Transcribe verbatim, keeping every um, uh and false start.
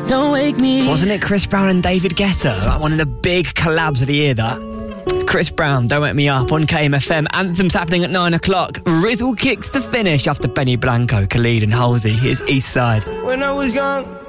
Don't wake me. Wasn't it Chris Brown and David Guetta? Like one of the big collabs of the year, that. Chris Brown, Don't Wake Me Up on K M F M. Anthem's happening at nine o'clock. Rizzle kicks to finish after Benny Blanco, Khalid and Halsey. Here's East Side. When I was young,